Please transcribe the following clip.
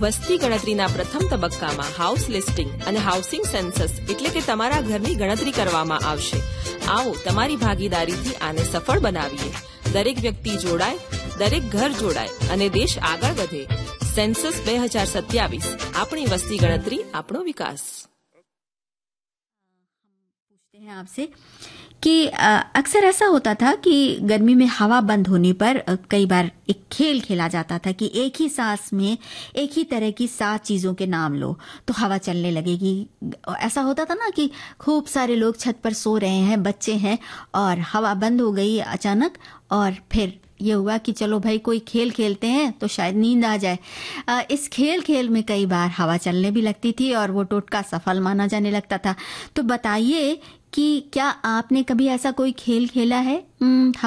વસ્તી ગણતરીના પ્રથમ તબક્કામાં હાઉસ લિસ્ટિંગ અને હાઉસિંગ સેન્સસ એટલે કે તમારા ઘરની ગણતરી કરવામાં આવશે. આવો તમારી ભાગીદારીથી આને સફળ બનાવીએ. દરેક વ્યક્તિ જોડાય, દરેક ઘર જોડાય અને દેશ આગળ વધે. સેન્સસ 2027 આપણી વસ્તી ગણતરી આપણો વિકાસ. पूछते हैं आपसे कि अक्सर ऐसा होता था कि गर्मी में हवा बंद होने पर कई बार एक खेल खेला जाता था कि एक ही सांस में एक ही तरह की 7 चीजों के नाम लो तो हवा चलने लगेगी. ऐसा होता था ना कि खूब सारे लोग छत पर सो रहे हैं, बच्चे हैं, और हवा बंद हो गई अचानक, और फिर ये हुआ कि चलो भाई कोई खेल खेलते हैं तो शायद नींद आ जाए. इस खेल में कई बार हवा चलने भी लगती थी और वो टोटका सफल माना जाने लगता था. तो बताइए कि क्या आपने कभी ऐसा कोई खेल खेला है